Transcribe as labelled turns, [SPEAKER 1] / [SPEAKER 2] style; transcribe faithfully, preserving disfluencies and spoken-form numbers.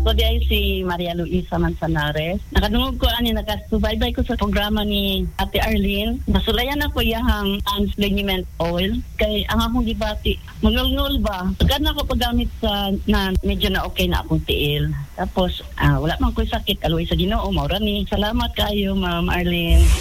[SPEAKER 1] So di ay si Maria Luisa Manzanares. Nakadungog ko ani nakasubaybay ko sa programa ni Ate Arlene. Nasulayan ako iyahang Anslingment oil kay ang akong gibati. Mangulngul ba? Kada ako paggamit sa na medyo na okay na akong tiil. Tapos ah, wala man ko'y sakit alway sa Ginoo mao ra ni. Salamat kayo Ma'am Arlene.